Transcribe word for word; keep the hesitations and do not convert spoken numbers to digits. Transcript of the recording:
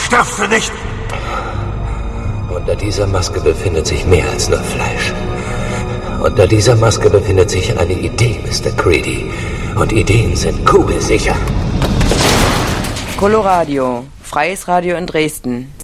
Stirbst du nicht? Unter dieser Maske befindet sich mehr als nur Fleisch. Unter dieser Maske befindet sich eine Idee, Mister Creedy. Und Ideen sind kugelsicher. Coloradio, freies Radio in Dresden.